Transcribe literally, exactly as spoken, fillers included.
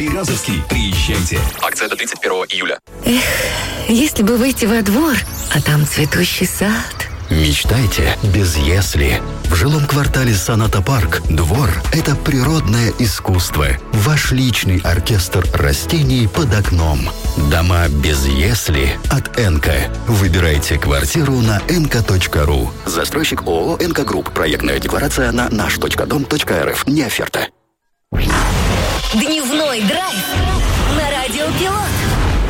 Березовский. Приезжайте. Акция до тридцать первого июля. Эх, если бы выйти во двор, а там цветущий сад. Мечтайте без «если». В жилом квартале «Соната Парк» двор – это природное искусство. Ваш личный оркестр растений под окном. Дома без «если» от «Энка». Выбирайте квартиру на энка точка ру. Застройщик ООО «Энка Групп». Проектная декларация на наш точка дом точка эр эф. Не оферта. Дневной драйв на Радио Пилот.